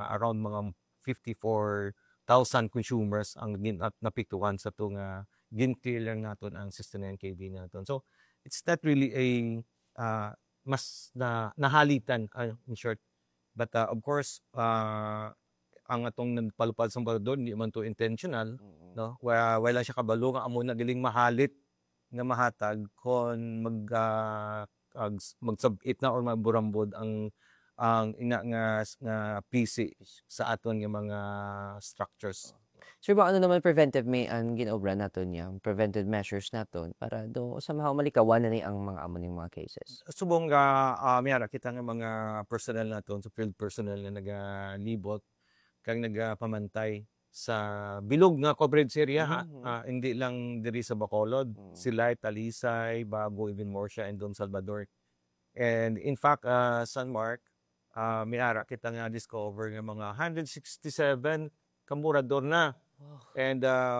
mga around mga 54,000 consumers ang napiktuhan sa itong gin-clear naton ang 69 kV naton. So, it's not really a mas nahalitan in short. But of course, ang atong nagpalupad sa Borador, hindi man to intentional, no? Wala siya kabalo nga amo na giling mahalit nga mahatag kon magsabit na or magburambod ang ina nga PC sa aton nga mga structures. Sir, ba ano naman preventive may ang ginobra naton yang preventive measures naton para do somehow malikawan na ni ang mga amo ning mga cases? Subong miyara kita nga mga personnel naton, sa field personnel nga nagalibot kang nagapamantay sa bilog nga coverage area hindi lang diri sa Bacolod, Silay, Talisay, Bago, even Morsia and Don Salvador. And in fact, San Mark, miyara kita nga discover nga mga 167 kamurador na. And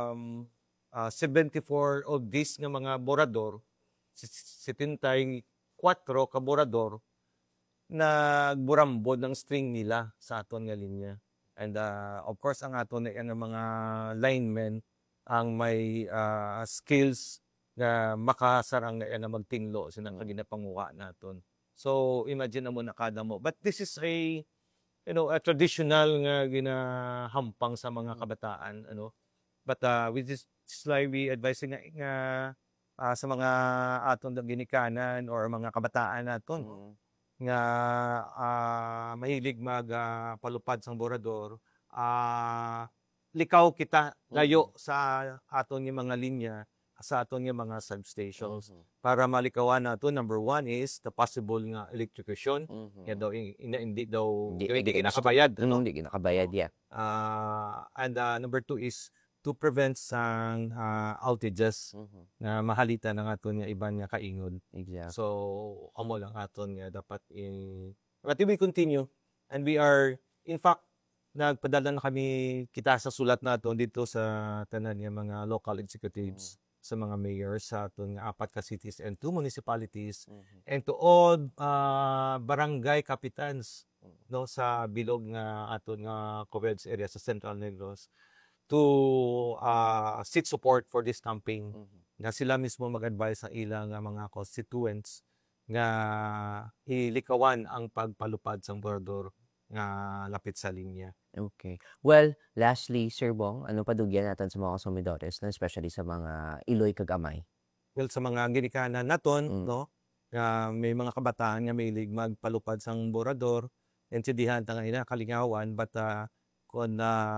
74 of these nga mga borador, 74 kaborador nagburambod ng string nila sa aton nga linya. And of course, ang aton nga mga linemen ang may skills nga makasarang na magtinglo sinang ginapanguha naton. So imagine mo na kada mo. But this is a traditional nga ginahampang sa mga kabataan, But with this slide we advising nga sa mga aton ginikanan or mga kabataan naton nga mahilig magpalupad sang Borador, likaw kita layo sa aton nga mga linya, sa aton nga mga substations para malikawan nato. Number one is the possible nga electrocution. Yan daw hindi kinakabayad. Hindi kinakabayad, yeah. And number two is to prevent sang outages na mahalitan ng aton nga iban nga kaingod. Exactly. So amo lang aton nga dapat but we continue, and we are in fact nagpadala na kami kita sa sulat naton dito sa tanan nga mga local executives, sa mga mayors sa aton nga 4 ka cities and 2 municipalities, and to all barangay capitans sa bilog nga aton nga coverage area sa Central Negros to seek support for this campaign. Na sila mismo mag-advise sa ilang mga constituents nga ilikawan ang pagpalupad sang Borador nga lapit sa linya. Okay. Well, lastly, Sir Bong, ano padugyan natin sa mga konsumidores, especially sa mga iloy kag amay? Well, sa mga ginikanan naton, may mga kabataan nga mahilig magpalupad sang Borador, intindihan ta nga ina kalingawan, but kung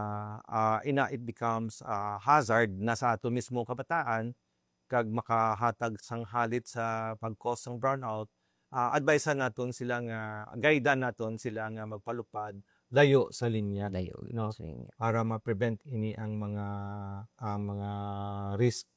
it becomes hazard na sa ato mismo kabataan kag makahatag sang halit sa pag-cause ng brownout, advisean naton sila nga guidean naton sila nga magpalupad layo sa linya, para ma-prevent ini ang mga risk,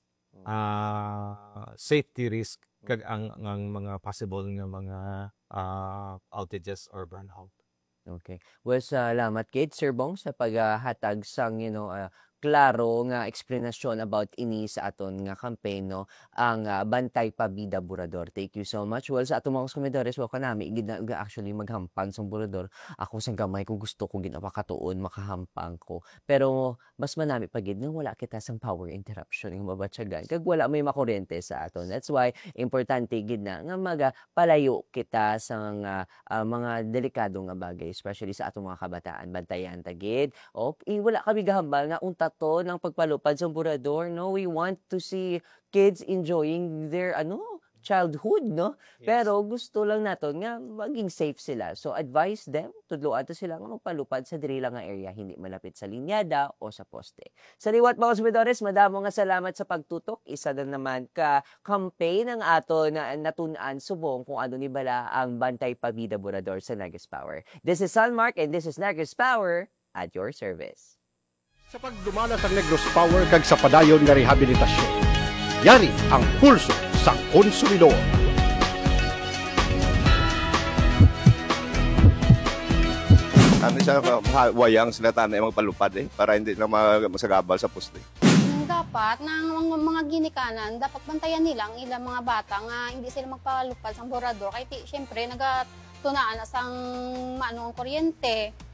safety risk kag ang mga possible nga mga outages or brownout. Okay. Well, salamat kid Sir Bong sa paghatag sang klaro nga explanation about ini sa aton nga campaign, ang Bantay Pabida Borador. Thank you so much. Well, sa aton mga konsumidores, ka nami actually maghampang sa Borador. Ako sa gamay ko gusto ko ginapakatuon makahampang ko. Pero mas manami pagid nga wala kita sang power interruption ng mabatyagan. Kag wala may makuryente sa aton. That's why importante gid na nga magpalayo kita sa mga delikado nga bagay, especially sa atong mga kabataan. Bantayan tagid. Wala kami gahambal nga unta to ng pagpalupad sa Borador, we want to see kids enjoying their childhood, Yes. Pero gusto lang naton nga maging safe sila. So advise them, tudloan to sila nga magpalupad sa diri lang nga area, hindi malapit sa linyada o sa poste. Sa liwat mga konsumidores, madamo nga salamat sa pagtutok. Isa na naman ka campaign ng ato na natun-an subong kung ano ni bala ang Bantay Pabida Borador sa Negus Power. This is Sunmark and this is Negus Power at your service. Sa pagdumalas ang Negros Power kag sa padayon nga rehabilitasyon, yari ang pulso sa konsumidor. Ano siya, wayang sila tanay magpalupad para hindi na masagabal sa poste. Dapat ng mga ginikanan, dapat bantayan nila ang ilang mga bata nga hindi sila magpalupad sa Borador. Kaya siyempre, nagatunaan na sang ang kuryente.